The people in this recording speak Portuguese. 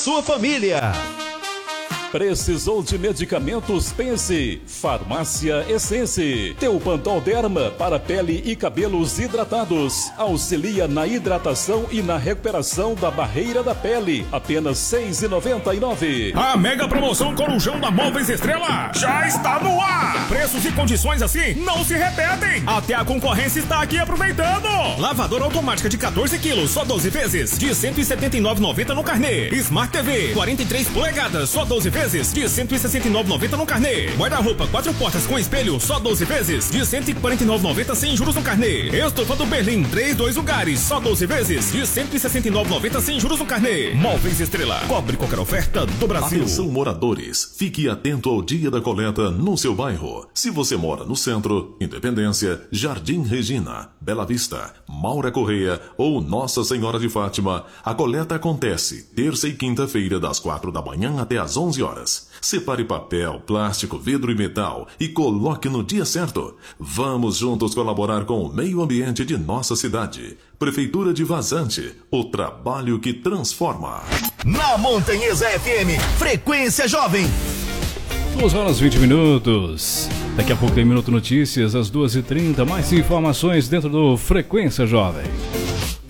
sua família. Precisou de medicamentos? Pense. Farmácia Essence. Teopantal Derma para pele e cabelos hidratados. Auxilia na hidratação e na recuperação da barreira da pele. Apenas R$ 6,99. A mega promoção Corujão da Móveis Estrela já está no ar. Preços e condições assim não se repetem. Até a concorrência está aqui aproveitando. Lavadora automática de 14 quilos, só 12 vezes, de R$ 179,90 no carnê. Smart TV, 43 polegadas, só 12 vezes, de R$ 169,90 no carnê. Guarda-roupa 4 portas com espelho, só 12 vezes, de R$ 149,90 sem juros no carnê. Estofa do Berlim, 2 lugares, só 12 vezes, de R$ 169,90 sem juros no carnê. Móveis Estrela, cobre qualquer oferta do Brasil. Atenção moradores, fique atento ao dia da coleta no seu bairro. Se você mora no centro, Independência, Jardim Regina, Bela Vista, Maura Correia ou Nossa Senhora de Fátima, a coleta acontece terça e quinta-feira das 4 da manhã até às 11 horas. Separe papel, plástico, vidro e metal e coloque no dia certo. Vamos juntos colaborar com o meio ambiente de nossa cidade. Prefeitura de Vazante, o trabalho que transforma. Na Montanhesa FM, Frequência Jovem. 2h20. Daqui a pouco tem Minuto Notícias, às 2h30. Mais informações dentro do Frequência Jovem.